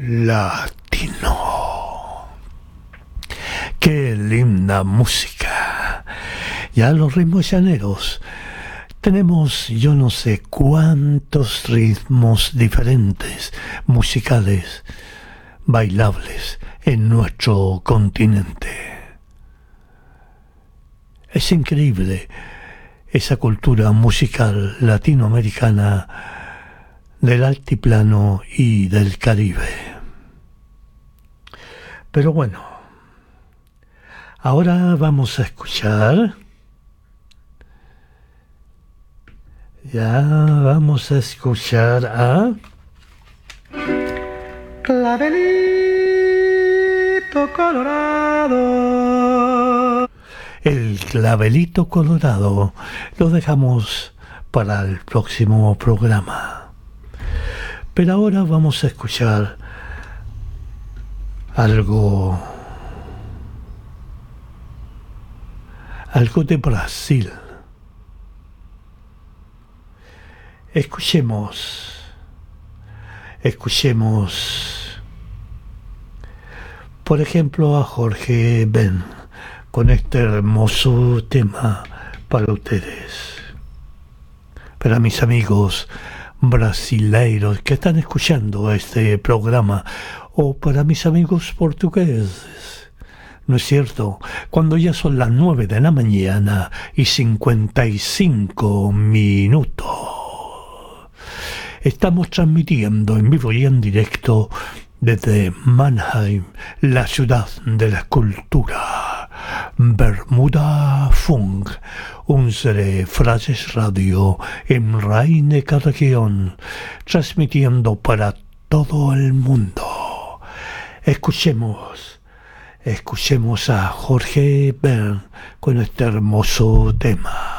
latino. Qué linda música. Ya los ritmos llaneros. Tenemos yo no sé cuántos ritmos diferentes, musicales, bailables en nuestro continente. Es increíble esa cultura musical latinoamericana del altiplano y del Caribe. Pero bueno, ahora vamos a escuchar. Vamos a escuchar a Clavelito Colorado. El Clavelito Colorado lo dejamos para el próximo programa. Pero ahora vamos a escuchar algo de Brasil. Escuchemos, por ejemplo, a Jorge Ben con este hermoso tema para ustedes, para mis amigos brasileiros que están escuchando este programa, o para mis amigos portugueses. ¿No es cierto? Cuando ya son las 9 de la mañana y 55 minutos. Estamos transmitiendo en vivo y en directo desde Mannheim, la ciudad de la cultura. Bermuda Funk, unsere Frases Radio en Rhein-Neckar-Region, transmitiendo para todo el mundo. Escuchemos a Jorge Bern con este hermoso tema.